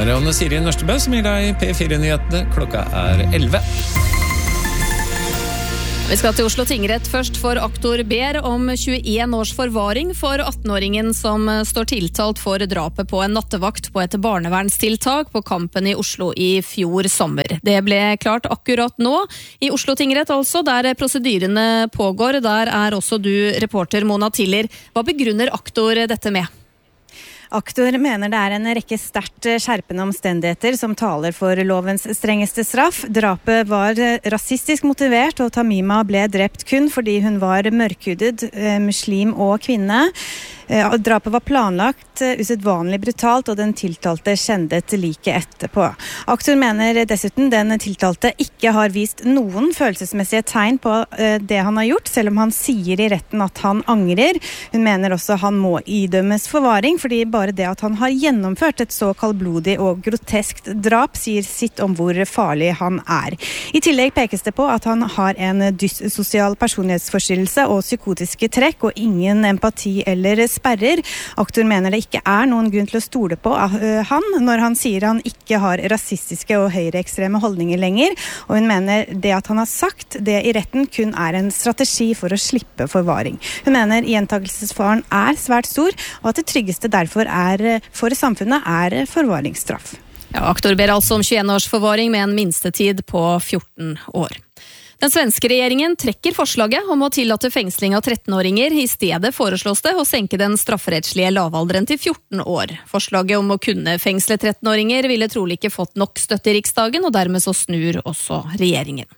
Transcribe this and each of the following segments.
Marianne Siri Nørstebø som gir deg P4-nyhetene. Klokka 11. Vi skal til Oslo tingrett først, for aktor ber om 21 års forvaring for 18-åringen som står tiltalt for drapet på en nattevakt på et barnevernstiltak på Kampen i Oslo i fjor sommer. Det ble klart akkurat nå i Oslo tingrett, altså, der prosedyrene pågår. Der er også du reporter Mona Tiller. Hva begrunner aktor dette med? Aktor mener det er en rekke sterkt skjerpende omstendigheter som taler for lovens strengeste straff. Drapet var rasistisk motivert, og Tamima ble drept kun fordi hun var mørkhudet, muslim og kvinne. Drapet var planlagt, usedvanlig brutalt, og den tiltalte kjendet like etterpå. Aktor mener dessuten den tiltalte ikke har vist noen følelsesmessige tegn på det han har gjort, selv om han sier i retten at han angrer. Hun mener også han må idømmes forvaring, fordi bare det at han har gjennomført et så kaldblodig og groteskt drap sier sitt om hvor farlig han er. I tillegg pekes det på at han har en dyssosial personlighetsforstyrrelse og psykotiske trekk, og ingen empati eller sperrer. Aktor mener det ikke er noen grunn til å stole på han når han sier han ikke har rasistiske og høyreekstreme holdninger lenger, og hun mener det at han har sagt det i retten kun er en strategi for å slippe forvaring. Hun mener gjentagelsesfaren er svært stor, og at det tryggeste derfor for samfunnet er forvaringsstraff. Ja, aktor ber altså om 21 års forvaring med en minstetid på 14 år. Den svenske regjeringen trekker forslaget om å tillate fengsling av 13-åringer. I stedet foreslås det å senke den strafferettslige lavalderen til 14 år. Forslaget om å kunne fengsle 13-åringer ville trolig ikke fått nok støtte i Riksdagen, og dermed så snur også regjeringen.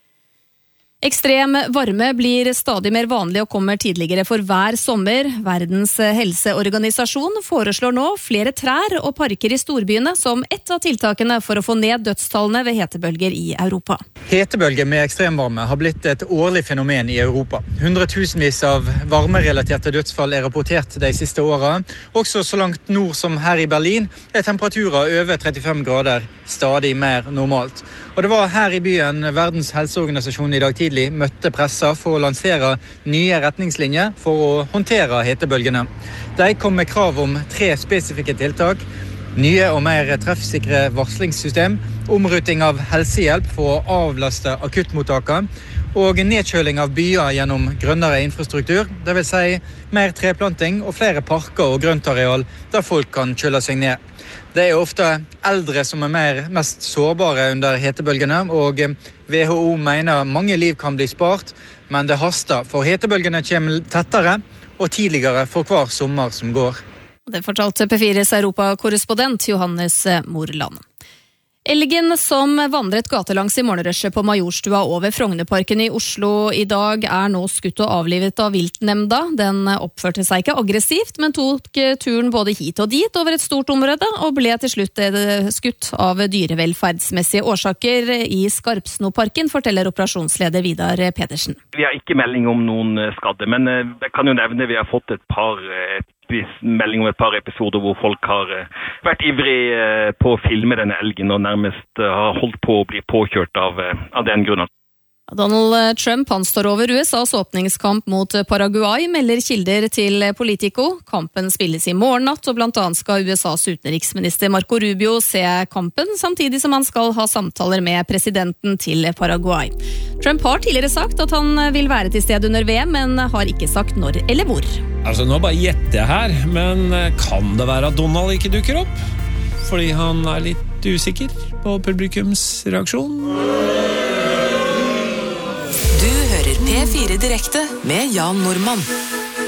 Ekstrem varme blir stadig mer vanlig og kommer tidligere for hver sommer. Verdens helseorganisasjon foreslår nå flere trær og parker i storbyene som ett av tiltakene for å få ned dødstallene ved hetebølger i Europa. Hetebølger med ekstremvarme har blitt et årlig fenomen i Europa. Hundretusenvis av varmerelaterte dødsfall er rapportert de siste årene. Også så langt nord som her i Berlin er temperaturer over 35 grader stadig mer normalt. Og det var her i byen Verdens helseorganisasjon i dag tidlig møtte pressa for å lansere nye retningslinjer for å håndtere hetebølgene. De kom med krav om 3 spesifikke tiltak: nye og mer treffsikre varslingssystem, omruting av helsehjelp for å avlaste akuttmottakene, og nedkjøling av byer gjennom grønnere infrastruktur, det vil si mer treplanting og flere parker og grøntareal der folk kan kjøle seg ned. Det er ofte eldre som er mest sårbare under hetebølgene, og WHO mener mange liv kan bli spart, men det haster, for hetebølgene kommer tettere og tidligere for hver sommer som går. Det fortalte P4s Europa-korrespondent Johannes Morland. Elgen som vandret gatelangs i morgenrushet på Majorstua over Frognerparken i Oslo i dag er nå skutt og avlivet av viltnemnda. Den oppførte seg ikke aggressivt, men tok turen både hit og dit over et stort område, og ble til slutt skutt av dyrevelferdsmessige årsaker i Skarpsnoparken, forteller operasjonsleder Vidar Pedersen. Vi har ikke melding om noen skadde, men jeg kan jo nevne vi har fått melding om et par episoder hvor folk har vært ivrig på å filme denne elgen og nærmest har holdt på å bli påkjørt av den grunnen. Donald Trump han står over USAs åpningskamp mot Paraguay, melder kilder til Politico. Kampen spilles i morgennatt, og blant annet skal USAs utenriksminister Marco Rubio se kampen, samtidig som han skal ha samtaler med presidenten til Paraguay. Trump har tidligere sagt at han vil være til stede under VM, men har ikke sagt når eller hvor. Altså, nå bare gjetter jeg her, men kan det være at Donald ikke dukker opp? Fordi han er litt usikker på publikums reaksjon? Du hører P4 direkte med Jan Normann.